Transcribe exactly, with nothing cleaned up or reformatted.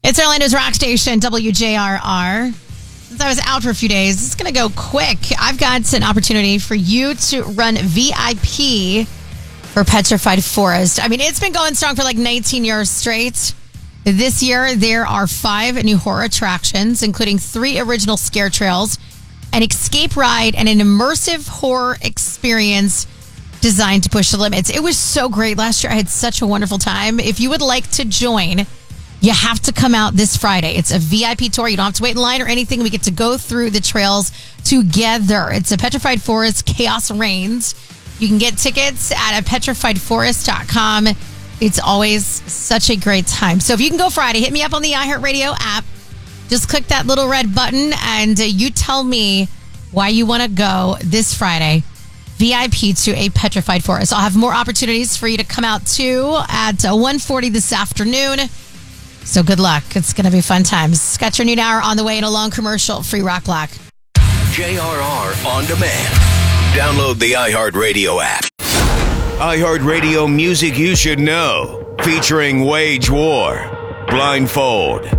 It's Orlando's rock station, W J R R. Since I was out for a few days, it's going to go quick. I've got an opportunity for you to run V I P for Petrified Forest. I mean, it's been going strong for like nineteen years straight. This year, there are five new horror attractions, including three original scare trails, an escape ride, and an immersive horror experience designed to push the limits. It was so great last year. I had such a wonderful time. If you would like to join, you have to come out this Friday. It's a V I P tour. You don't have to wait in line or anything. We get to go through the trails together. It's a Petrified Forest Chaos Reigns. You can get tickets at petrified forest dot com. It's always such a great time. So if you can go Friday, hit me up on the iHeartRadio app. Just click that little red button and uh, you tell me why you want to go this Friday. V I P to a Petrified Forest. I'll have more opportunities for you to come out too at uh, one forty this afternoon. So good luck. It's going to be fun times. Got your noon hour on the way in a long commercial. Free Rock Block. J R R On Demand. Download the iHeartRadio app. iHeartRadio music you should know. Featuring Wage War, Blindfold,